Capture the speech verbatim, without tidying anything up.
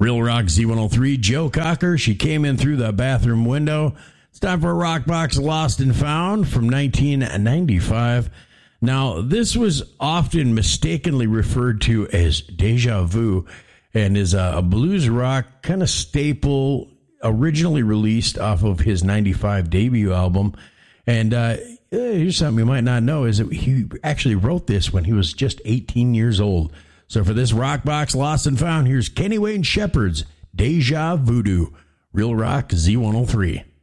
Real Rock Z one oh three, Joe Cocker. She came in through the bathroom window. It's time for Rock Box Lost and Found from nineteen ninety-five. Now, this was often mistakenly referred to as Deja Vu and is a blues rock kind of staple, originally released off of his ninety-five debut album. And uh, here's something you might not know is that he actually wrote this when he was just eighteen years old. So for this Rock Box Lost and Found, here's Kenny Wayne Shepherd's Deja Voodoo, Real Rock Z one oh three.